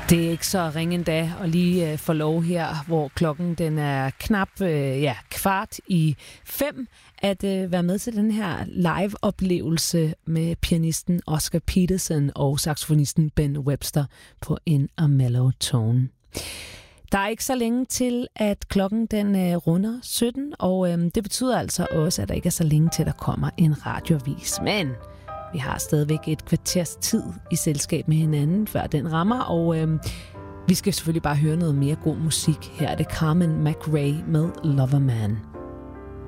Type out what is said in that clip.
Det er ikke så ringe endda at lige få lov her, hvor klokken den er knap 4:15, at være med til den her live-oplevelse med pianisten Oscar Peterson og saxofonisten Ben Webster på In a Mellow Tone. Der er ikke så længe til, at klokken den runder 17, og det betyder altså også, at der ikke er så længe til, der kommer en radioavis. Men vi har stadigvæk et kvarters tid i selskab med hinanden, før den rammer, og vi skal selvfølgelig bare høre noget mere god musik. Her er det Carmen McRae med Loverman.